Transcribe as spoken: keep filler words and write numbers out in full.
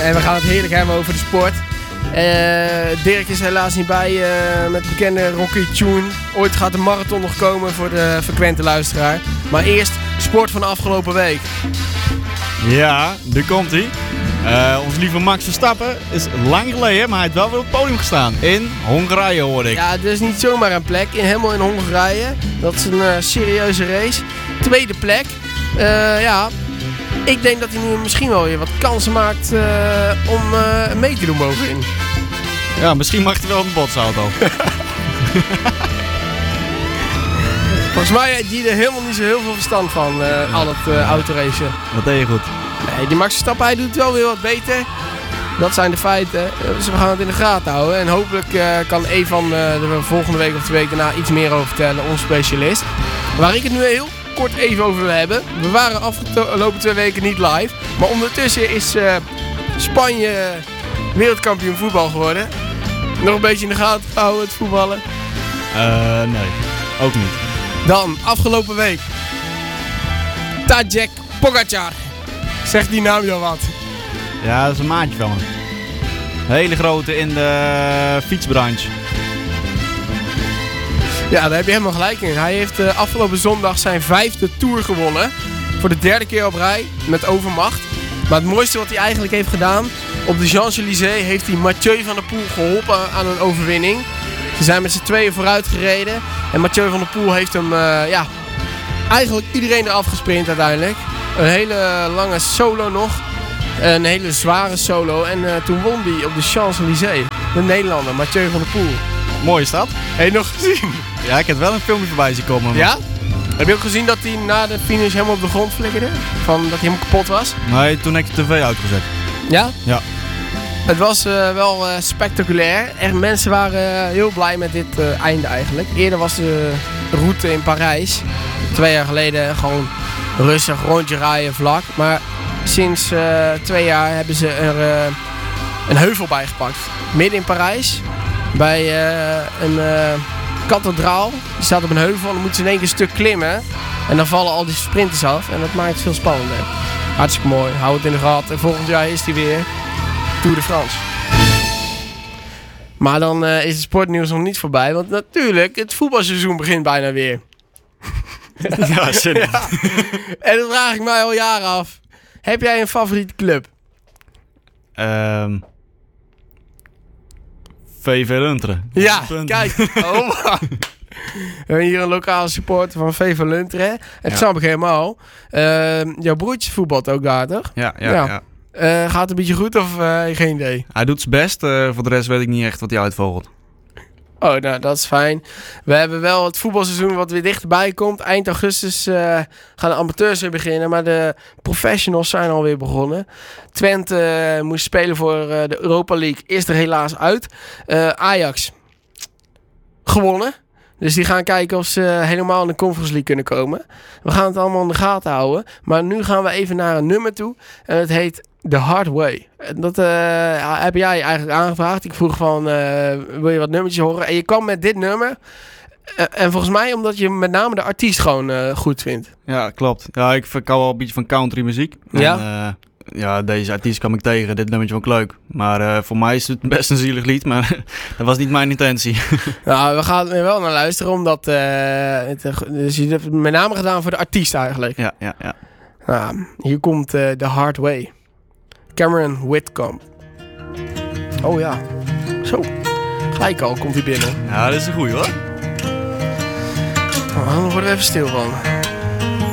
En we gaan het heerlijk hebben over de sport. Uh, Dirk is helaas niet bij uh, met de bekende Rocky Tune. Ooit gaat de marathon nog komen voor de frequente luisteraar. Maar eerst sport van de afgelopen week. Ja, nu komt hij. Uh, onze lieve Max Verstappen is lang geleden, maar hij heeft wel weer op het podium gestaan. In Hongarije hoorde ik. Ja, het is niet zomaar een plek. In, helemaal in Hongarije. Dat is een uh, serieuze race. Tweede plek. Uh, ja, ik denk dat hij nu misschien wel weer wat kansen maakt uh, om uh, mee te doen bovenin. Ja, misschien mag hij wel een botsauto. Volgens mij heeft hij er helemaal niet zo heel veel verstand van, uh, al het uh, autoracen. Dat deed je goed. Nee, die Max Verstappen, hij doet het wel weer wat beter. Dat zijn de feiten. Dus we gaan het in de gaten houden. En hopelijk uh, kan Evan uh, er volgende week of de week daarna iets meer over vertellen, onze specialist. Waar ik het nu heel kort even over wil hebben. We waren afgelopen twee weken niet live. Maar ondertussen is uh, Spanje wereldkampioen voetbal geworden. Nog een beetje in de gaten houden, het voetballen? Uh, nee, ook niet. Dan, afgelopen week. Tadej Pogacar. Zegt die naam jou wat? Ja, dat is een maatje van hem. Hele grote in de fietsbranche. Ja, daar heb je helemaal gelijk in. Hij heeft uh, afgelopen zondag zijn vijfde Tour gewonnen. Voor de derde keer op rij, met overmacht. Maar het mooiste wat hij eigenlijk heeft gedaan... op de Champs-Élysées heeft hij Mathieu van der Poel geholpen aan een overwinning. Ze zijn met z'n tweeën vooruit gereden. En Mathieu van der Poel heeft hem, uh, ja... eigenlijk iedereen eraf gesprint uiteindelijk. Een hele lange solo nog. Een hele zware solo. En uh, toen won hij op de Champs-Élysées. De Nederlander, Mathieu van der Poel. Mooi is dat. Heb je nog gezien? Ja, ik heb wel een filmpje voorbij zien komen. Maar... Ja? Heb je ook gezien dat hij na de finish helemaal op de grond flikkerde? Van dat hij helemaal kapot was? Nee, toen heb ik de tv uitgezet. Ja? Ja. Het was uh, wel uh, spectaculair. Echt, mensen waren uh, heel blij met dit uh, einde eigenlijk. Eerder was de route in Parijs. Twee jaar geleden gewoon rustig rondje rijden vlak. Maar sinds uh, twee jaar hebben ze er uh, een heuvel bij gepakt. Midden in Parijs. Bij uh, een uh, kathedraal. Die staat op een heuvel en dan moeten ze in één keer een stuk klimmen. En dan vallen al die sprinters af. En dat maakt het veel spannender. Hartstikke mooi. Hou het in de gaten. Volgend jaar is die weer Tour de France. Maar dan uh, is het sportnieuws nog niet voorbij. Want natuurlijk, het voetbalseizoen begint bijna weer. Ja, zin in. Ja. En dat vraag ik mij al jaren af. Heb jij een favoriete club? Um, V V Lunteren. Ja, Punt. kijk. Oh, man. We hebben hier een lokale supporter van V V Lunteren. En dat Ja. snap ik helemaal. Uh, jouw broertje voetbalt ook daar, toch? Ja, ja, Ja. ja. Uh, gaat het een beetje goed of uh, geen idee? Hij doet zijn best. Uh, voor de rest weet ik niet echt wat hij uitvogelt. Oh, nou, dat is fijn. We hebben wel het voetbalseizoen wat weer dichterbij komt. Eind augustus uh, gaan de amateurs weer beginnen. Maar de professionals zijn alweer begonnen. Twente uh, moest spelen voor uh, de Europa League. Is er helaas uit. Uh, Ajax gewonnen. Dus die gaan kijken of ze helemaal in de Conference League kunnen komen. We gaan het allemaal in de gaten houden. Maar nu gaan we even naar een nummer toe. En het heet The Hard Way. Dat uh, heb jij eigenlijk aangevraagd. Ik vroeg van, uh, wil je wat nummertjes horen? En je kwam met dit nummer. Uh, en volgens mij omdat je met name de artiest gewoon uh, goed vindt. Ja, klopt. Ja, ik hou wel een beetje van country muziek. Ja? En, uh, ja, deze artiest kwam ik tegen. Dit nummertje vond ik leuk. Maar uh, voor mij is het best een zielig lied. Maar dat was niet mijn intentie. Nou, we gaan er wel naar luisteren. Omdat uh, het, dus je hebt het met name gedaan voor de artiest eigenlijk. Ja, ja, ja. Nou, hier komt uh, The Hard Way. Cameron Whitcomb. Oh ja. Zo. Gelijk al komt hij binnen. Ja, dat is een goeie hoor. Oh, dan worden we even stil van.